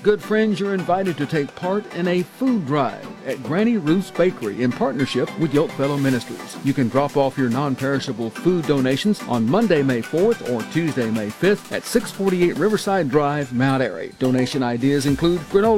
Good friends, you're invited to take part in a food drive at Granny Ruth's Bakery in partnership with Yokefellow Ministries. You can drop off your non-perishable food donations on Monday, May 4th or Tuesday, May 5th at 648 Riverside Drive, Mount Airy. Donation ideas include granola